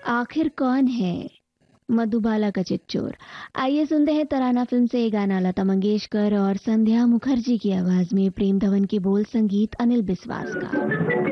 आखिर कौन है मधुबाला का चिच्चोर। आइए सुनते हैं तराना फिल्म से ये गाना, लता मंगेशकर और संध्या मुखर्जी की आवाज में, प्रेम धवन के बोल, संगीत अनिल बिस्वास का।